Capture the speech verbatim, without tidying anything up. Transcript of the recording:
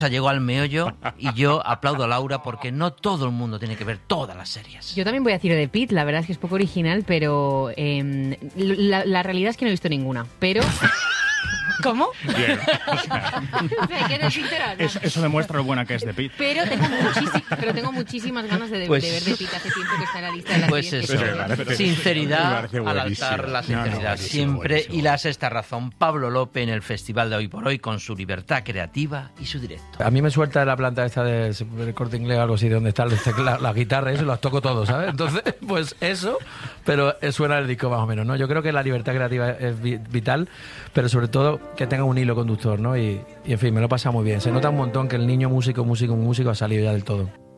Llegó al meollo y yo aplaudo a Laura porque no todo el mundo tiene que ver todas las series. Yo también voy a decir de Pitt, la verdad es que es poco original, pero eh, la, la realidad es que no he visto ninguna, pero... ¿Cómo? Bien. eso, eso demuestra lo buena que es de Pitt. Pero tengo, muchísi- pero tengo muchísimas ganas de, de, pues, de ver de Pitt. Hace tiempo que está en la lista de las Pues series eso, que parece, sinceridad al buenísimo. altar, la sinceridad No, no, buenísimo, siempre. buenísimo. Y la sexta razón, Pablo López en el Festival de Hoy por Hoy con su libertad creativa y su directo. A mí me suelta la planta esta de El Corte Inglés o algo así, de donde están la, la guitarra, eso, las toco todo, ¿sabes? Entonces, pues eso, pero suena el disco más o menos, ¿no? Yo creo que la libertad creativa es vital, pero sobre todo que tenga un hilo conductor, ¿no? Y, y en fin, me lo he pasado muy bien. Se nota un montón que el niño músico, músico, músico ha salido ya del todo.